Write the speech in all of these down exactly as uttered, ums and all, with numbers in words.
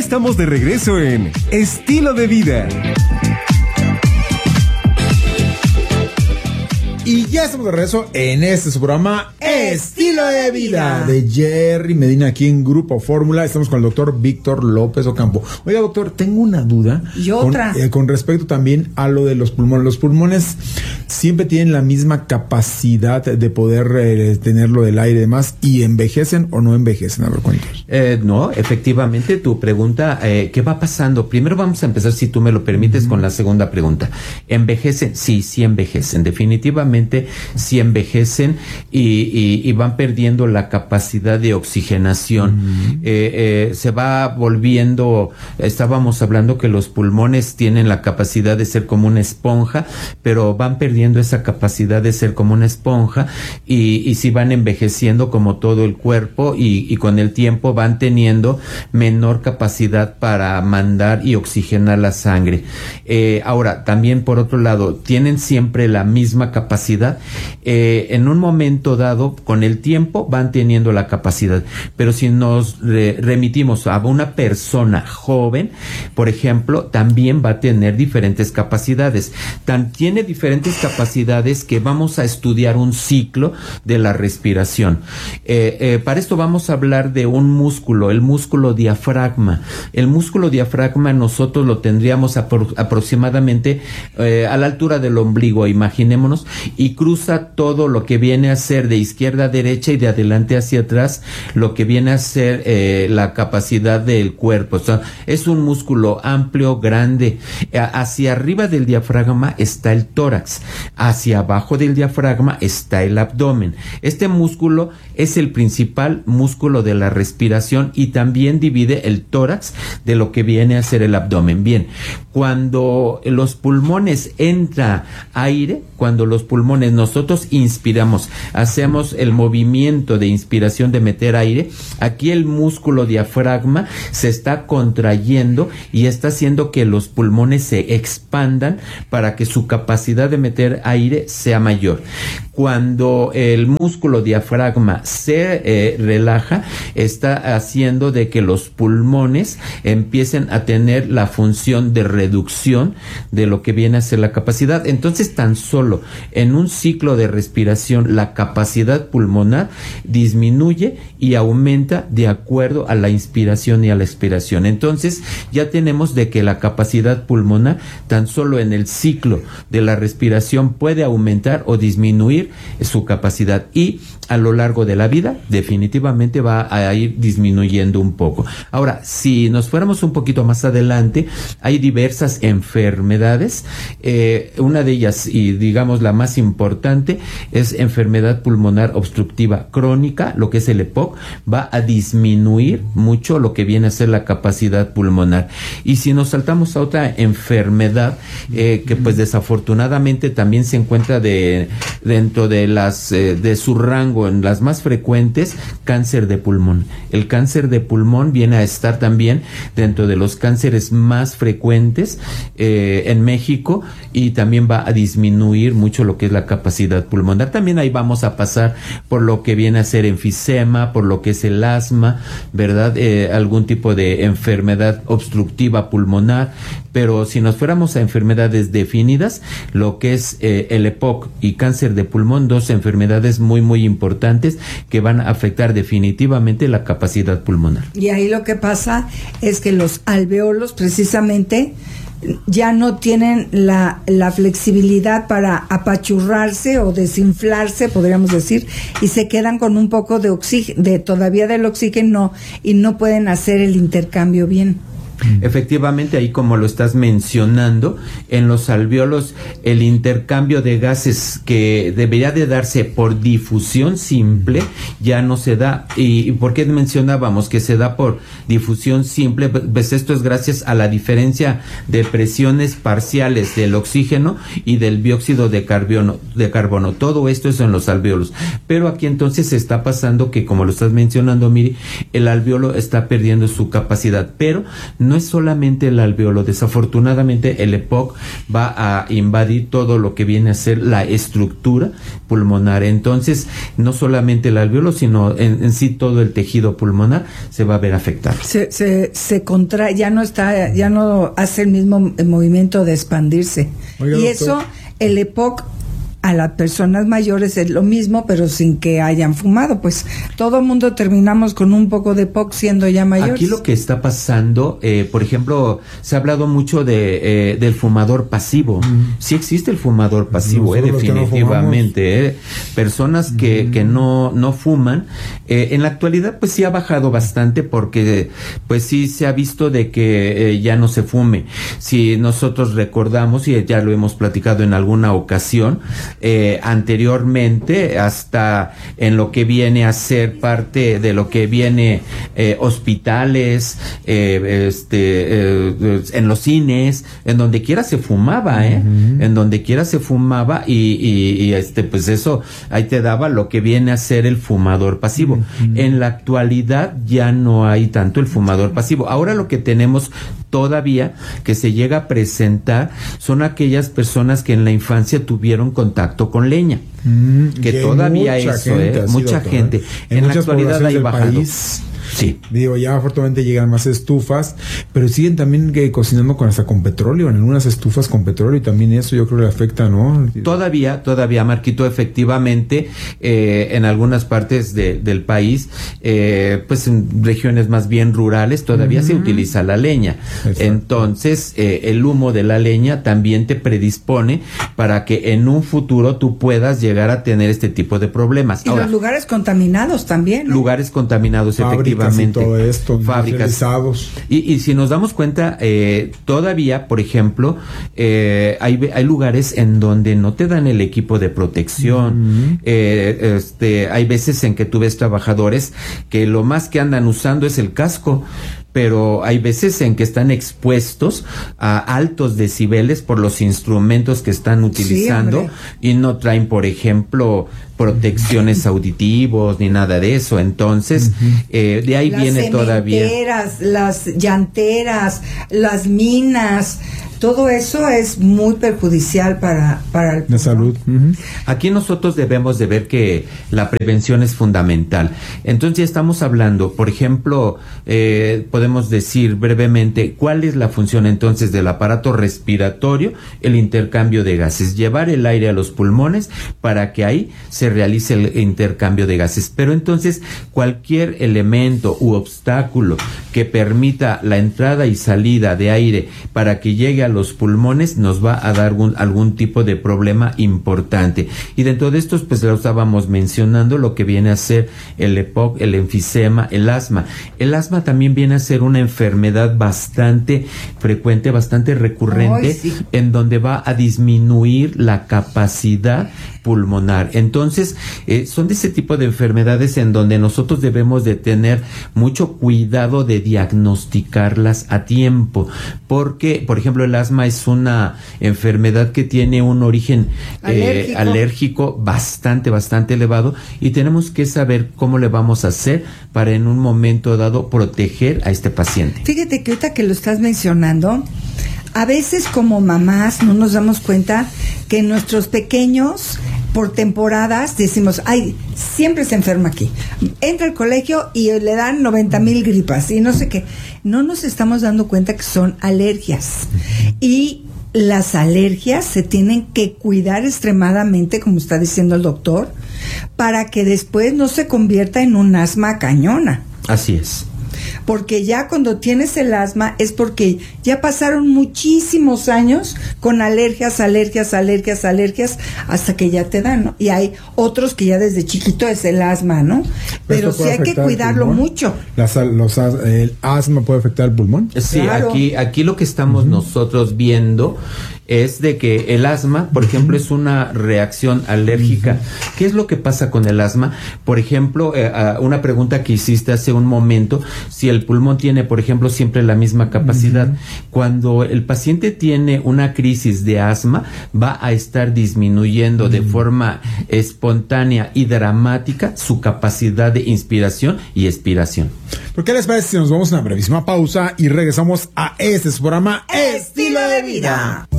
estamos de regreso en Estilo de Vida. Y ya estamos de regreso en este su programa Estilo de Vida de Jerry Medina aquí en Grupo Fórmula. Estamos con el doctor Víctor López Ocampo. Oiga, doctor, tengo una duda. Y otra. Con, eh, con respecto también a lo de los pulmones. Los pulmones siempre tienen la misma capacidad de poder eh, tenerlo del aire y demás, y envejecen o no envejecen. A ver, cuéntanos. Eh, no, efectivamente, tu pregunta, eh, ¿qué va pasando? Primero vamos a empezar, si tú me lo permites, uh-huh. con la segunda pregunta. ¿Envejecen? Sí, sí envejecen. Definitivamente sí envejecen y, y, y van perdiendo la capacidad de oxigenación. Uh-huh. eh, eh, se va volviendo, estábamos hablando que los pulmones tienen la capacidad de ser como una esponja, pero van perdiendo esa capacidad de ser como una esponja y, y sí van envejeciendo como todo el cuerpo y, y con el tiempo van teniendo menor capacidad para mandar y oxigenar la sangre. Eh, ahora, también por otro lado, tienen siempre la misma capacidad. Eh, en un momento dado, con el tiempo, van teniendo la capacidad. Pero si nos re- remitimos a una persona joven, por ejemplo, también va a tener diferentes capacidades. Tan, tiene diferentes capacidades que vamos a estudiar un ciclo de la respiración. Eh, eh, para esto vamos a hablar de un músculo, el músculo diafragma. El músculo diafragma nosotros lo tendríamos apro- aproximadamente eh, a la altura del ombligo, imaginémonos, y cruza todo lo que viene a ser de izquierda a derecha y de adelante hacia atrás lo que viene a ser eh, la capacidad del cuerpo. O sea, es un músculo amplio, grande. Hacia arriba del diafragma está el tórax, hacia abajo del diafragma está el abdomen. Este músculo es el principal músculo de la respiración y también divide el tórax de lo que viene a ser el abdomen. Bien, cuando los pulmones entra aire, cuando los pulmones nosotros inspiramos, hacemos el movimiento de inspiración de meter aire, aquí el músculo diafragma se está contrayendo y está haciendo que los pulmones se expandan para que su capacidad de meter aire sea mayor. Cuando el músculo diafragma se eh, relaja, está haciendo de que los pulmones empiecen a tener la función de reducción de lo que viene a ser la capacidad. Entonces, tan solo en un ciclo de respiración, la capacidad pulmonar disminuye y aumenta de acuerdo a la inspiración y a la expiración. Entonces, ya tenemos de que la capacidad pulmonar, tan solo en el ciclo de la respiración, puede aumentar o disminuir su capacidad, y a lo largo de la vida definitivamente va a ir disminuyendo un poco. Ahora, si nos fuéramos un poquito más adelante, hay diversas enfermedades. Eh, una de ellas, y digamos la más importante, es enfermedad pulmonar obstructiva crónica, lo que es el E P O C. Va a disminuir mucho lo que viene a ser la capacidad pulmonar. Y si nos saltamos a otra enfermedad eh, que pues desafortunadamente también se encuentra de, dentro de las eh, de su rango, en las más frecuentes, cáncer de pulmón. El cáncer de pulmón viene a estar también dentro de los cánceres más frecuentes eh, en México, y también va a disminuir mucho lo que es la capacidad pulmonar. También ahí vamos a pasar por lo que viene a ser enfisema, por lo que es el asma, ¿verdad? Eh, algún tipo de enfermedad obstructiva pulmonar. Pero si nos fuéramos a enfermedades definidas, lo que es eh, el E P O C y cáncer de pulmón, dos enfermedades muy muy importantes que van a afectar definitivamente la capacidad pulmonar. Y ahí lo que pasa es que los alvéolos precisamente ya no tienen la, la flexibilidad para apachurrarse o desinflarse, podríamos decir, y se quedan con un poco de oxígeno, de todavía del oxígeno, y no pueden hacer el intercambio bien. Efectivamente, ahí como lo estás mencionando, en los alvéolos el intercambio de gases que debería de darse por difusión simple ya no se da. ¿Y por qué mencionábamos que se da por difusión simple? Pues esto es gracias a la diferencia de presiones parciales del oxígeno y del dióxido de carbono, de carbono. Todo esto es en los alvéolos. Pero aquí entonces se está pasando que, como lo estás mencionando, Miri, el alvéolo está perdiendo su capacidad, pero no es solamente el alveolo, desafortunadamente el E P O C va a invadir todo lo que viene a ser la estructura pulmonar. Entonces, no solamente el alveolo, sino en, en sí todo el tejido pulmonar se va a ver afectado. Se, se, se contrae, ya no está, ya no hace el mismo movimiento de expandirse. Oiga, y doctor, eso, el E P O C a las personas mayores es lo mismo, pero sin que hayan fumado, pues todo mundo terminamos con un poco de P O C siendo ya mayores. Aquí lo que está pasando, eh, por ejemplo, se ha hablado mucho de eh, del fumador pasivo. Mm. Sí existe el fumador pasivo, eh, definitivamente. No eh. Personas que, mm. que no, no fuman. Eh, en la actualidad, pues sí ha bajado bastante porque, pues sí se ha visto de que eh, ya no se fume. Si nosotros recordamos, y ya lo hemos platicado en alguna ocasión, Eh, anteriormente, hasta en lo que viene a ser parte de lo que viene eh, hospitales, eh, este, eh, en los cines, en donde quiera se fumaba, ¿eh? Uh-huh. En donde quiera se fumaba y, y, y este, pues eso, ahí te daba lo que viene a ser el fumador pasivo. Uh-huh. En la actualidad ya no hay tanto el fumador pasivo. Ahora lo que tenemos todavía que se llega a presentar son aquellas personas que en la infancia tuvieron contacto con leña, mm, que todavía eso, gente, eh, mucha doctor, gente ¿eh? En, en la actualidad hay bajado. País, sí. Digo, ya afortunadamente llegan más estufas, pero siguen también que cocinando con hasta con petróleo, en algunas estufas con petróleo, y también eso yo creo que le afecta, ¿no? Todavía, todavía, Marquito, efectivamente, eh, en algunas partes de, del país, eh, pues en regiones más bien rurales, todavía uh-huh. se utiliza la leña. Exacto. Entonces, eh, el humo de la leña también te predispone para que en un futuro tú puedas llegar a tener este tipo de problemas. Y Ahora, los lugares contaminados también, ¿no? Lugares contaminados, Fábricas efectivamente. Y todo esto, fábricas. Y, y si nos damos cuenta, eh, todavía, por ejemplo, eh, hay, hay lugares en donde no te dan el equipo de protección. Uh-huh. eh, este, hay veces en que tú ves trabajadores que lo más que andan usando es el casco, pero hay veces en que están expuestos a altos decibeles por los instrumentos que están utilizando, sí, y no traen, por ejemplo, protecciones uh-huh. auditivos ni nada de eso. Entonces, uh-huh. eh, de ahí las viene todavía. Las las llanteras, las minas, todo eso es muy perjudicial para, para el la salud. Uh-huh. Aquí nosotros debemos de ver que la prevención es fundamental. Entonces ya estamos hablando, por ejemplo, eh, podemos decir brevemente cuál es la función entonces del aparato respiratorio, el intercambio de gases, llevar el aire a los pulmones para que ahí se realice el intercambio de gases. Pero entonces cualquier elemento u obstáculo que permita la entrada y salida de aire para que llegue a los pulmones nos va a dar algún, algún tipo de problema importante. Y dentro de estos, pues lo estábamos mencionando, lo que viene a ser el E P O C, el enfisema, el asma. El asma también viene a ser una enfermedad bastante frecuente, bastante recurrente, Ay, sí. en donde va a disminuir la capacidad pulmonar. Entonces, eh, son de ese tipo de enfermedades en donde nosotros debemos de tener mucho cuidado de diagnosticarlas a tiempo, porque, por ejemplo, el asma es una enfermedad que tiene un origen eh, alérgico. alérgico bastante, bastante elevado, y tenemos que saber cómo le vamos a hacer para en un momento dado proteger a este paciente. Fíjate que ahorita que lo estás mencionando, a veces como mamás no nos damos cuenta que nuestros pequeños por temporadas decimos, ay, siempre se enferma aquí, entra al colegio y le dan noventa mil gripas y no sé qué. No nos estamos dando cuenta que son alergias, y las alergias se tienen que cuidar extremadamente, como está diciendo el doctor, para que después no se convierta en un asma cañona. Así es. Porque ya cuando tienes el asma es porque ya pasaron muchísimos años con alergias, alergias, alergias, alergias, hasta que ya te dan, ¿no? Y hay otros que ya desde chiquito es el asma, ¿no? Pero sí hay que cuidarlo mucho. Las, los, ¿El asma puede afectar el pulmón? Sí, claro. aquí, aquí lo que estamos uh-huh. nosotros viendo es de que el asma, por ejemplo, es una reacción alérgica. ¿Qué es lo que pasa con el asma? Por ejemplo, eh, una pregunta que hiciste hace un momento, si el pulmón tiene, por ejemplo, siempre la misma capacidad. Cuando el paciente tiene una crisis de asma, va a estar disminuyendo de forma espontánea y dramática su capacidad de inspiración y expiración. ¿Por qué les parece si nos vamos a una brevísima pausa y regresamos a este su programa Estilo de Vida?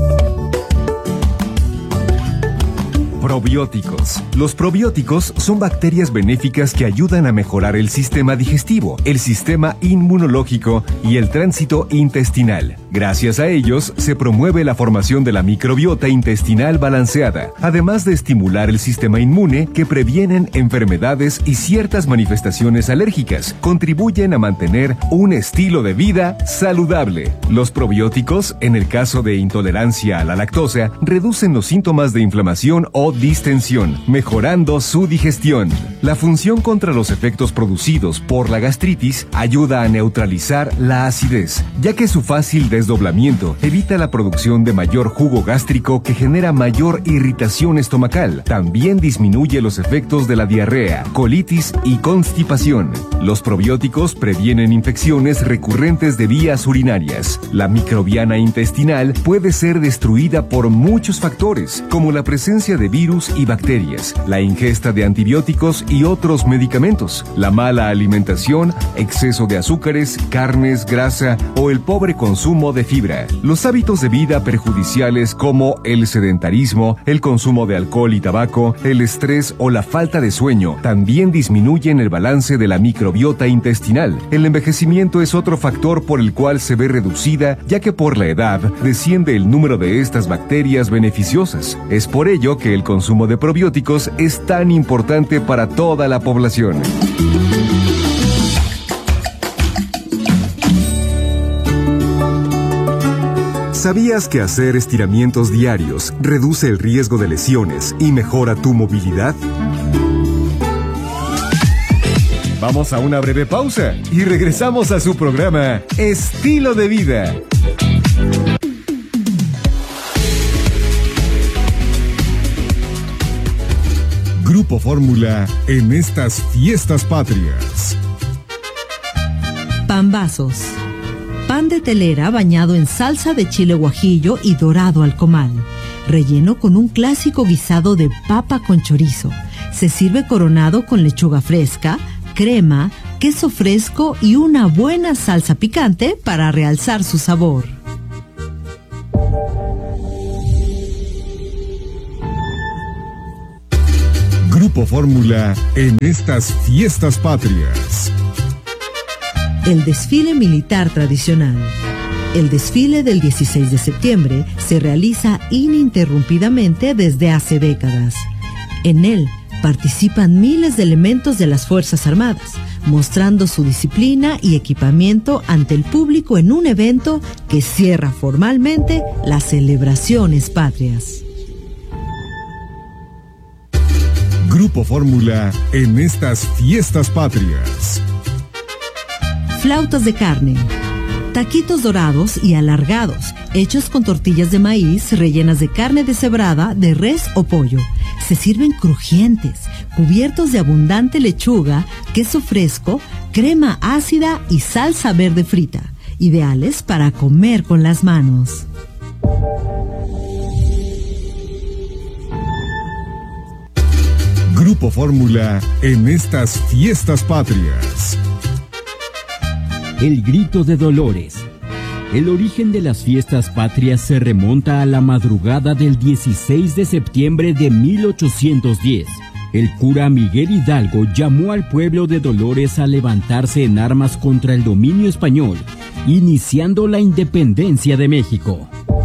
Probióticos. Los probióticos son bacterias benéficas que ayudan a mejorar el sistema digestivo, el sistema inmunológico y el tránsito intestinal. Gracias a ellos, se promueve la formación de la microbiota intestinal balanceada, además de estimular el sistema inmune que previenen enfermedades y ciertas manifestaciones alérgicas. Contribuyen a mantener un estilo de vida saludable. Los probióticos, en el caso de intolerancia a la lactosa, reducen los síntomas de inflamación o distensión, mejorando su digestión. La función contra los efectos producidos por la gastritis ayuda a neutralizar la acidez, ya que su fácil desdoblamiento evita la producción de mayor jugo gástrico que genera mayor irritación estomacal. También disminuye los efectos de la diarrea, colitis y constipación. Los probióticos previenen infecciones recurrentes de vías urinarias. La microbiana intestinal puede ser destruida por muchos factores, como la presencia de virus y bacterias, la ingesta de antibióticos y otros medicamentos, la mala alimentación, exceso de azúcares, carnes, grasa o el pobre consumo de fibra. Los hábitos de vida perjudiciales como el sedentarismo, el consumo de alcohol y tabaco, el estrés o la falta de sueño también disminuyen el balance de la microbiota intestinal. El envejecimiento es otro factor por el cual se ve reducida, ya que por la edad desciende el número de estas bacterias beneficiosas. Es por ello que el consumo de probióticos es tan importante para toda la población. ¿Sabías que hacer estiramientos diarios reduce el riesgo de lesiones y mejora tu movilidad? Vamos a una breve pausa y regresamos a su programa Estilo de Vida. Grupo Fórmula en estas fiestas patrias. Pambazos. Pan de telera bañado en salsa de chile guajillo y dorado al comal, relleno con un clásico guisado de papa con chorizo. Se sirve coronado con lechuga fresca, crema, queso fresco y una buena salsa picante para realzar su sabor. Grupo Fórmula en estas fiestas patrias. El desfile militar tradicional. El desfile del dieciséis de septiembre se realiza ininterrumpidamente desde hace décadas. En él participan miles de elementos de las Fuerzas Armadas, mostrando su disciplina y equipamiento ante el público en un evento que cierra formalmente las celebraciones patrias. Grupo Fórmula en estas fiestas patrias. Flautas de carne. Taquitos dorados y alargados, hechos con tortillas de maíz rellenas de carne deshebrada, de res o pollo. Se sirven crujientes, cubiertos de abundante lechuga, queso fresco, crema ácida y salsa verde frita, ideales para comer con las manos. Grupo Fórmula en estas fiestas patrias. El grito de Dolores. El origen de las fiestas patrias se remonta a la madrugada del dieciséis de septiembre de mil ochocientos diez. El cura Miguel Hidalgo llamó al pueblo de Dolores a levantarse en armas contra el dominio español, iniciando la independencia de México.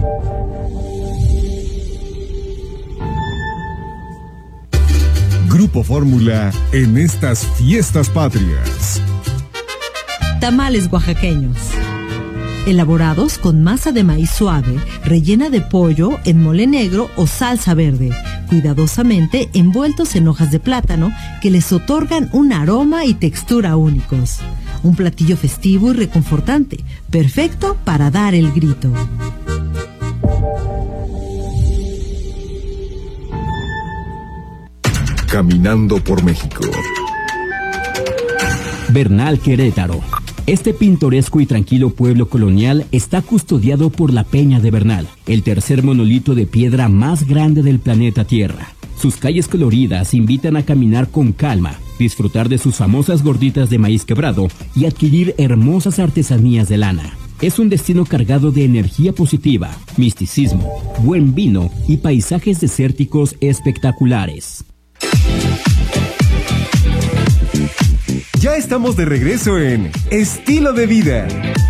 Grupo Fórmula en estas fiestas patrias. Tamales oaxaqueños. Elaborados con masa de maíz suave, rellena de pollo en mole negro o salsa verde, cuidadosamente envueltos en hojas de plátano que les otorgan un aroma y textura únicos. Un platillo festivo y reconfortante, perfecto para dar el grito. caminando por México. Bernal, Querétaro. Este pintoresco y tranquilo pueblo colonial está custodiado por la Peña de Bernal, el tercer monolito de piedra más grande del planeta Tierra. Sus calles coloridas invitan a caminar con calma, disfrutar de sus famosas gorditas de maíz quebrado y adquirir hermosas artesanías de lana. Es un destino cargado de energía positiva, misticismo, buen vino y paisajes desérticos espectaculares. Ya estamos de regreso en Estilo de Vida.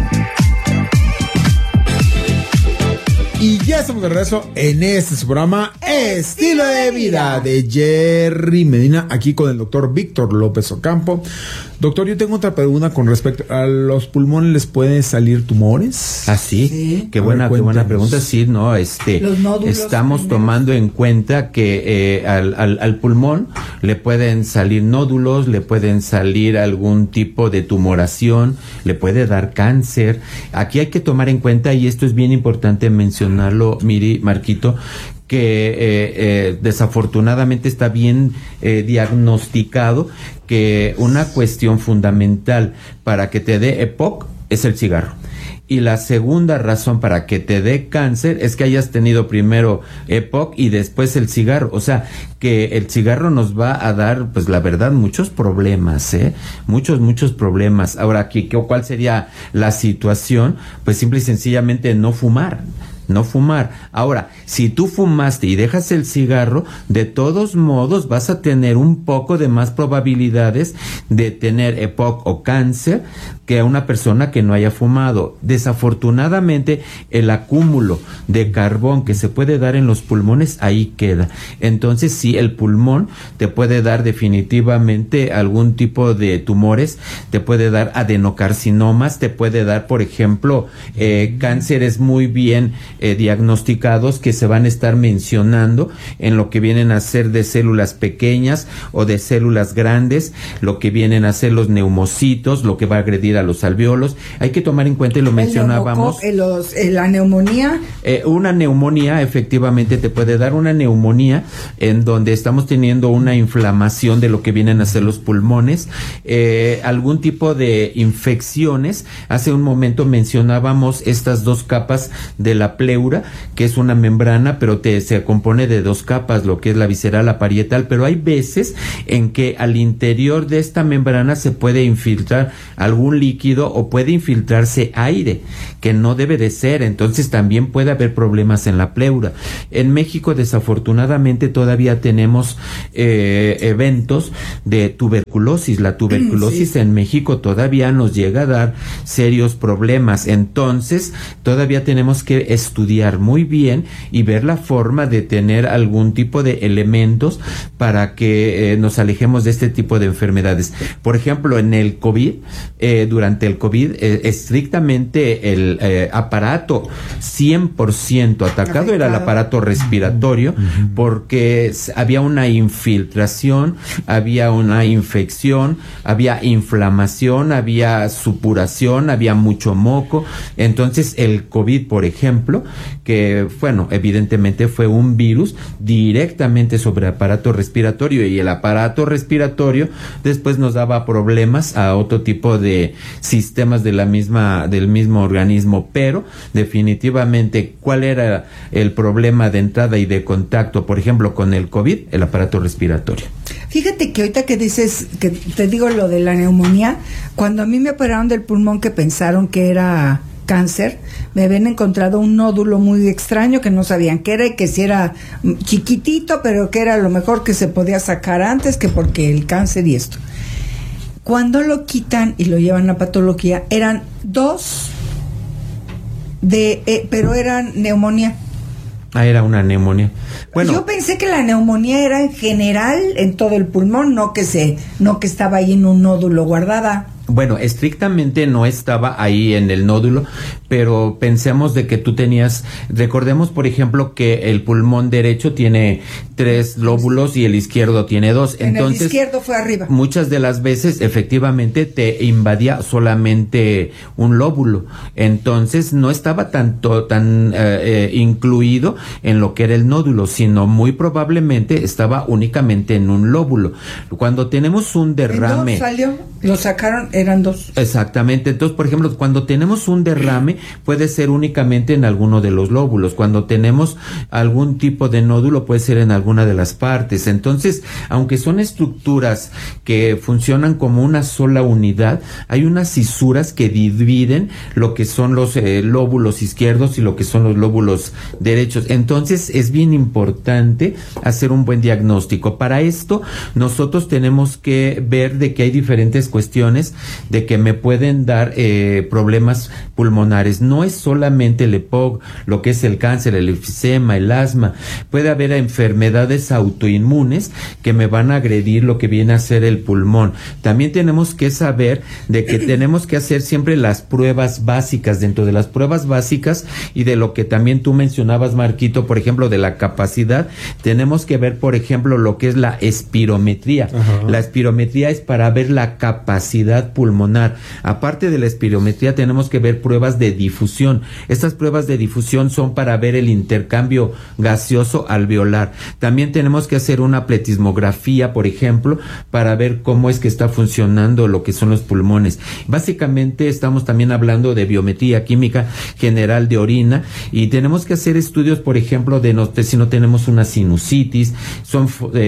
Y ya estamos de regreso en este su programa Estilo de Vida de Jerry Medina, aquí con el doctor Víctor López Ocampo. Doctor, yo tengo otra pregunta con respecto a los pulmones. ¿Les pueden salir tumores? Ah, sí, Sí. qué A buena, ver, qué buena cuéntanos. pregunta. Sí, no, este, Los nódulos estamos primeros. tomando en cuenta que eh, al, al, al pulmón le pueden salir nódulos, le pueden salir algún tipo de tumoración, le puede dar cáncer. Aquí hay que tomar en cuenta, y esto es bien importante mencionarlo, Miri, Marquito, que eh, eh, desafortunadamente está bien eh, diagnosticado que una cuestión fundamental para que te dé E P O C es el cigarro. Y la segunda razón para que te dé cáncer es que hayas tenido primero E P O C y después el cigarro. O sea, que el cigarro nos va a dar, pues la verdad, muchos problemas, ¿eh? Muchos, muchos problemas. Ahora, aquí, ¿cuál sería la situación? Pues simple y sencillamente no fumar. No fumar. Ahora, si tú fumaste y dejas el cigarro, de todos modos vas a tener un poco de más probabilidades de tener E P O C o cáncer que a una persona que no haya fumado. Desafortunadamente, el acúmulo de carbón que se puede dar en los pulmones ahí queda. Entonces, sí, el pulmón te puede dar definitivamente algún tipo de tumores, te puede dar adenocarcinomas, te puede dar, por ejemplo, eh, cánceres muy bien Eh, diagnosticados que se van a estar mencionando en lo que vienen a ser de células pequeñas o de células grandes, lo que vienen a ser los neumocitos, lo que va a agredir a los alvéolos. Hay que tomar en cuenta, y lo mencionábamos, El neumoco- los- eh, la neumonía. eh, una neumonía efectivamente te puede dar una neumonía en donde estamos teniendo una inflamación de lo que vienen a ser los pulmones, eh, algún tipo de infecciones. Hace un momento mencionábamos estas dos capas de la pleura, que es una membrana, pero te, se compone de dos capas, lo que es la visceral, la parietal, pero hay veces en que al interior de esta membrana se puede infiltrar algún líquido o puede infiltrarse aire, que no debe de ser. Entonces también puede haber problemas en la pleura. En México, desafortunadamente, todavía tenemos eh, eventos de tuberculosis. La tuberculosis Sí. en México todavía nos llega a dar serios problemas. Entonces, todavía tenemos que estudiar muy bien y ver la forma de tener algún tipo de elementos para que eh, nos alejemos de este tipo de enfermedades. Por ejemplo, en el COVID, eh, durante el COVID, eh, estrictamente el eh, aparato cien por ciento atacado era el Afectado. aparato respiratorio, porque s- había una infiltración, había una infección, había inflamación, había supuración, había mucho moco. Entonces el COVID, por ejemplo, que bueno, evidentemente fue un virus directamente sobre el aparato respiratorio, y el aparato respiratorio después nos daba problemas a otro tipo de sistemas de la misma, del mismo organismo. Pero definitivamente, ¿cuál era el problema de entrada y de contacto, por ejemplo, con el COVID? El aparato respiratorio. Fíjate que ahorita que dices, que te digo lo de la neumonía, cuando a mí me operaron del pulmón, que pensaron que era cáncer, me habían encontrado un nódulo muy extraño que no sabían qué era, y que si era mm, chiquitito, pero que era lo mejor que se podía sacar antes, que porque el cáncer y esto. Cuando lo quitan y lo llevan a patología, eran dos de, eh, pero eran neumonía. Ah, era una neumonía. Bueno, Yo pensé que la neumonía era en general en todo el pulmón, no que se, no que estaba ahí en un nódulo guardada. Bueno, estrictamente no estaba ahí en el nódulo, pero pensemos de que tú tenías, recordemos por ejemplo que el pulmón derecho tiene tres lóbulos y el izquierdo tiene dos. En Entonces, el izquierdo fue arriba. Muchas de las veces efectivamente te invadía solamente un lóbulo, entonces no estaba tanto tan eh, eh, incluido en lo que era el nódulo, sino muy probablemente estaba únicamente en un lóbulo. Cuando tenemos un derrame, ¿En dos salió? Lo sacaron, eran dos. Exactamente. Entonces, por ejemplo, cuando tenemos un derrame, puede ser únicamente en alguno de los lóbulos. Cuando tenemos algún tipo de nódulo, puede ser en alguna de las partes. Entonces, aunque son estructuras que funcionan como una sola unidad, hay unas cisuras que dividen lo que son los eh, lóbulos izquierdos y lo que son los lóbulos derechos. Entonces, es bien importante hacer un buen diagnóstico. Para esto, nosotros tenemos que ver de que hay diferentes cuestiones de que me pueden dar eh, problemas pulmonares. No es solamente el E P O C, lo que es el cáncer, el enfisema, el asma. Puede haber enfermedades autoinmunes que me van a agredir lo que viene a ser el pulmón. También tenemos que saber de que tenemos que hacer siempre las pruebas básicas. Dentro de las pruebas básicas y de lo que también tú mencionabas, Marquito, por ejemplo, de la capacidad, tenemos que ver, por ejemplo, lo que es la espirometría. Ajá. La espirometría es para ver la capacidad pulmonar. Aparte de la espirometría, tenemos que ver pruebas de difusión. Estas pruebas de difusión son para ver el intercambio gaseoso alveolar. También tenemos que hacer una pletismografía, por ejemplo, para ver cómo es que está funcionando lo que son los pulmones. Básicamente estamos también hablando de biometría química general de orina y tenemos que hacer estudios, por ejemplo, de, no, de si no tenemos una sinusitis, son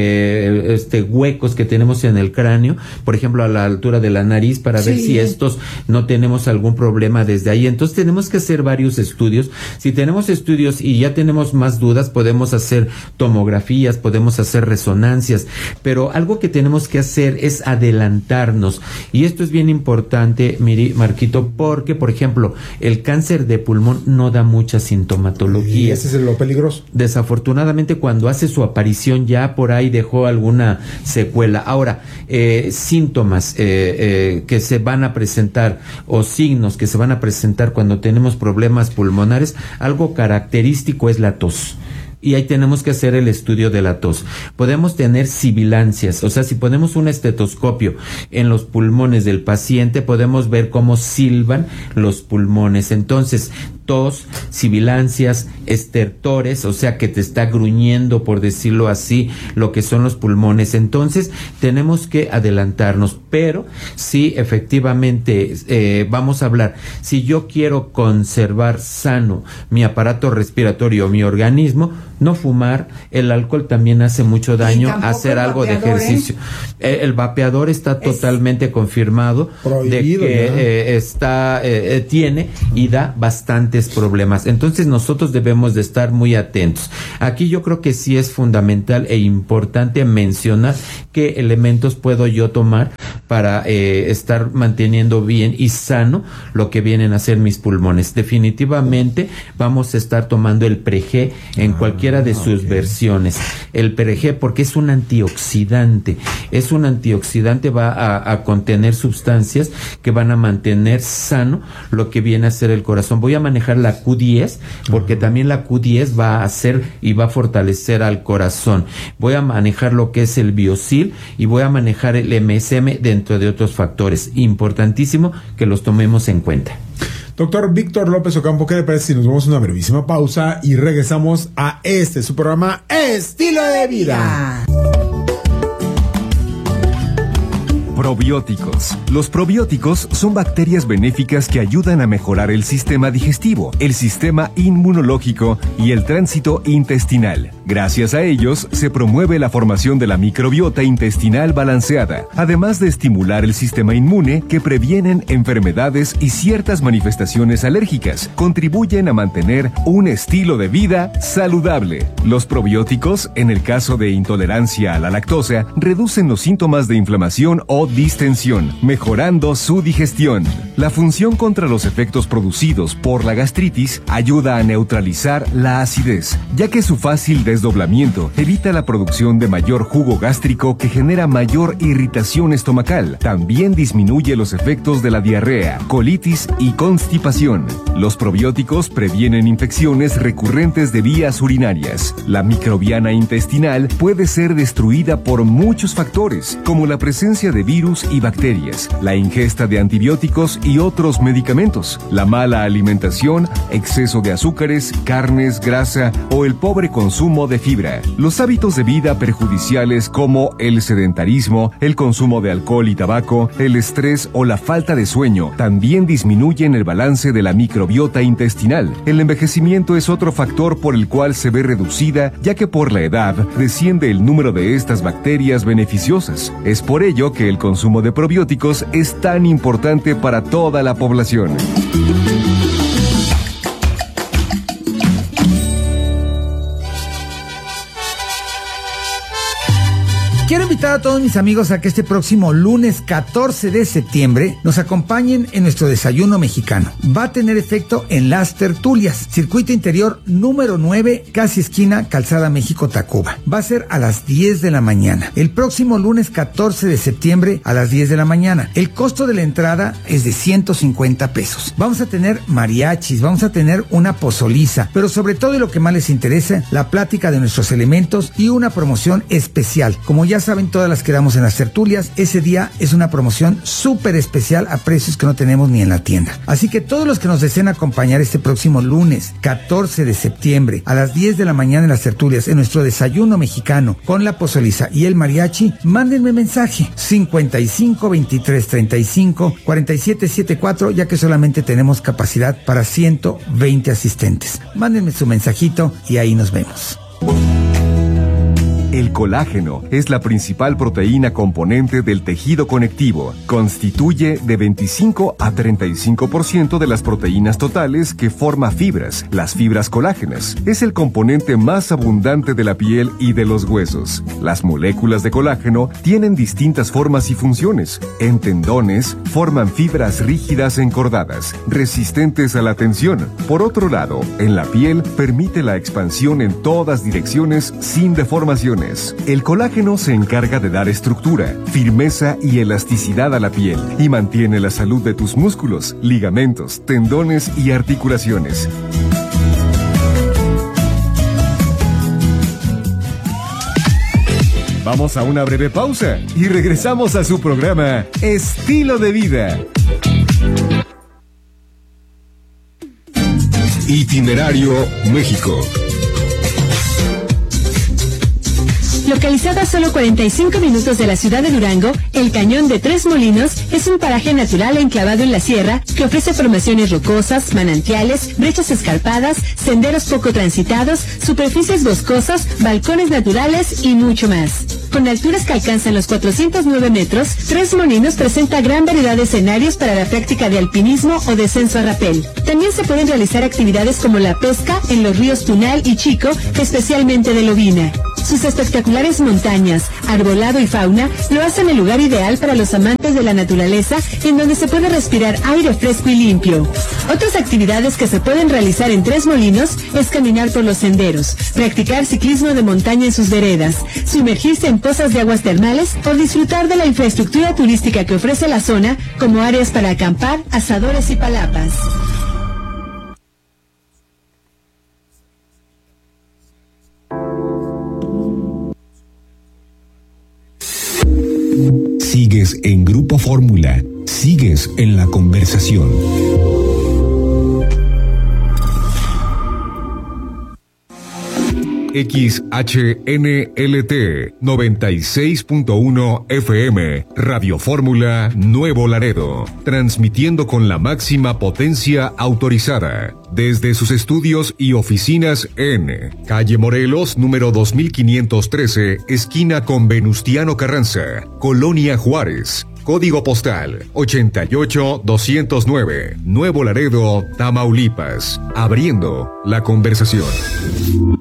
eh, este, huecos que tenemos en el cráneo, por ejemplo, a la altura de la nariz, para ver sí. si estos no tenemos algún problema desde ahí. Entonces tenemos que hacer varios estudios. Si tenemos estudios y ya tenemos más dudas, podemos hacer tomografías, podemos hacer resonancias, pero algo que tenemos que hacer es adelantarnos. Y esto es bien importante, Miri, Marquito, porque, por ejemplo, el cáncer de pulmón no da mucha sintomatología. Y ese es lo peligroso. Desafortunadamente, cuando hace su aparición, ya por ahí dejó alguna secuela. Ahora, eh, síntomas eh, eh, que se van a presentar o signos que se van a presentar cuando tenemos problemas pulmonares, algo característico es la tos. Y ahí tenemos que hacer el estudio de la tos. Podemos tener sibilancias, o sea, si ponemos un estetoscopio en los pulmones del paciente, podemos ver cómo silban los pulmones. Entonces, tos, sibilancias, estertores, o sea, que te está gruñendo, por decirlo así, lo que son los pulmones. Entonces, tenemos que adelantarnos, pero sí, efectivamente, eh, vamos a hablar, si yo quiero conservar sano mi aparato respiratorio, mi organismo, no fumar, el alcohol también hace mucho daño, hacer algo de ejercicio. ¿eh? El vapeador está es totalmente confirmado de que eh, está, eh, tiene y da bastantes problemas. Entonces nosotros debemos de estar muy atentos. Aquí yo creo que sí es fundamental e importante mencionar qué elementos puedo yo tomar para eh, estar manteniendo bien y sano lo que vienen a ser mis pulmones. Definitivamente vamos a estar tomando el Pre-G en cualquiera de sus okay. versiones. El Pre-G porque es un antioxidante. Es un antioxidante, va a, a contener sustancias que van a mantener sano lo que viene a ser el corazón. Voy a manejar la Q diez porque uh-huh. también la Q diez va a hacer y va a fortalecer al corazón. Voy a manejar lo que es el Biosil y voy a manejar el M S M dentro de otros factores. Importantísimo que los tomemos en cuenta. Doctor Víctor López Ocampo, ¿qué le parece si nos vamos a una brevísima pausa y regresamos a este su programa Estilo de Vida? Probióticos. Los probióticos son bacterias benéficas que ayudan a mejorar el sistema digestivo, el sistema inmunológico y el tránsito intestinal. Gracias a ellos, se promueve la formación de la microbiota intestinal balanceada, además de estimular el sistema inmune que previenen enfermedades y ciertas manifestaciones alérgicas. Contribuyen a mantener un estilo de vida saludable. Los probióticos, en el caso de intolerancia a la lactosa, reducen los síntomas de inflamación o distensión, mejorando su digestión. La función contra los efectos producidos por la gastritis ayuda a neutralizar la acidez, ya que su fácil desdoblamiento, evita la producción de mayor jugo gástrico que genera mayor irritación estomacal. También disminuye los efectos de la diarrea, colitis y constipación. Los probióticos previenen infecciones recurrentes de vías urinarias. La microbiana intestinal puede ser destruida por muchos factores, como la presencia de virus y bacterias, la ingesta de antibióticos y otros medicamentos, la mala alimentación, exceso de azúcares, carnes, grasa o el pobre consumo de fibra. Los hábitos de vida perjudiciales como el sedentarismo, el consumo de alcohol y tabaco, el estrés o la falta de sueño también disminuyen el balance de la microbiota intestinal. El envejecimiento es otro factor por el cual se ve reducida, ya que por la edad desciende el número de estas bacterias beneficiosas. Es por ello que el consumo de probióticos es tan importante para toda la población. Quiero invitar a todos mis amigos a que este próximo lunes catorce de septiembre nos acompañen en nuestro desayuno mexicano. Va a tener efecto en Las Tertulias, circuito interior número nueve, casi esquina Calzada México-Tacuba. Va a ser a las diez de la mañana. El próximo lunes catorce de septiembre a las diez de la mañana. El costo de la entrada es de ciento cincuenta pesos. Vamos a tener mariachis, vamos a tener una pozoliza, pero sobre todo y lo que más les interesa, la plática de nuestros elementos y una promoción especial. Como ya Ya saben, todas las que damos en las tertulias, ese día es una promoción súper especial a precios que no tenemos ni en la tienda. Así que todos los que nos deseen acompañar este próximo lunes catorce de septiembre a las diez de la mañana en las tertulias, en nuestro desayuno mexicano con la pozoliza y el mariachi, mándenme mensaje cincuenta y cinco, veintitrés, treinta y cinco, cuarenta y siete setenta y cuatro, ya que solamente tenemos capacidad para ciento veinte asistentes. Mándenme su mensajito y ahí nos vemos. El colágeno es la principal proteína componente del tejido conectivo. Constituye de veinticinco a treinta y cinco por ciento de las proteínas totales que forma fibras, las fibras colágenas. Es el componente más abundante de la piel y de los huesos. Las moléculas de colágeno tienen distintas formas y funciones. En tendones, forman fibras rígidas encordadas, resistentes a la tensión. Por otro lado, en la piel, permite la expansión en todas direcciones sin deformaciones. El colágeno se encarga de dar estructura, firmeza y elasticidad a la piel y mantiene la salud de tus músculos, ligamentos, tendones y articulaciones. Vamos a una breve pausa y regresamos a su programa Estilo de Vida. Itinerario México. Localizada a solo cuarenta y cinco minutos de la ciudad de Durango, el Cañón de Tres Molinos es un paraje natural enclavado en la sierra que ofrece formaciones rocosas, manantiales, brechas escarpadas, senderos poco transitados, superficies boscosas, balcones naturales y mucho más. Con alturas que alcanzan los cuatrocientos nueve metros, Tres Molinos presenta gran variedad de escenarios para la práctica de alpinismo o descenso a rapel. También se pueden realizar actividades como la pesca en los ríos Tunal y Chico, especialmente de lobina. Sus espectaculares montañas, arbolado y fauna lo hacen el lugar ideal para los amantes de la naturaleza, en donde se puede respirar aire fresco y limpio. Otras actividades que se pueden realizar en Tres Molinos es caminar por los senderos, practicar ciclismo de montaña en sus veredas, sumergirse en pozas de aguas termales o disfrutar de la infraestructura turística que ofrece la zona, como áreas para acampar, asadores y palapas. Sigues en Grupo Fórmula. Sigues en la conversación. X H N L T noventa y seis punto uno F M, Radio Fórmula Nuevo Laredo, transmitiendo con la máxima potencia autorizada desde sus estudios y oficinas en Calle Morelos, número dos mil quinientos trece, esquina con Venustiano Carranza, Colonia Juárez. Código postal ochenta y ocho doscientos nueve, Nuevo Laredo, Tamaulipas. Abriendo la conversación.